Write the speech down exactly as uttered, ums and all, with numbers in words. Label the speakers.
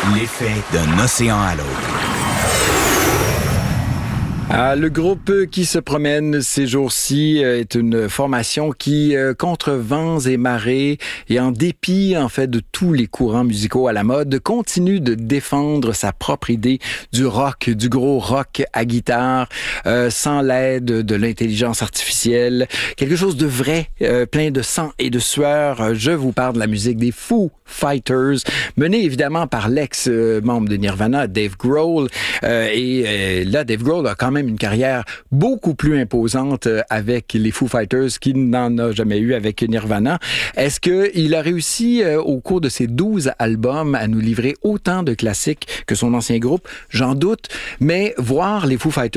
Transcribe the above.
Speaker 1: L'effet d'un océan à l'autre.
Speaker 2: Ah, le groupe qui se promène ces jours-ci est une formation qui, contre vents et marées, et en dépit en fait de tous les courants musicaux à la mode, continue de défendre sa propre idée du rock, du gros rock à guitare, euh, sans l'aide de l'intelligence artificielle, quelque chose de vrai, euh, plein de sang et de sueur. Je vous parle de la musique des Foo Fighters, menée évidemment par l'ex-membre de Nirvana, Dave Grohl. Euh, et euh, là, Dave Grohl a quand même une carrière beaucoup plus imposante avec les Foo Fighters qu'il n'en a jamais eu avec Nirvana. Est-ce qu'il a réussi euh, au cours de ses douze albums à nous livrer autant de classiques que son ancien groupe? J'en doute, mais voir les Foo Fighters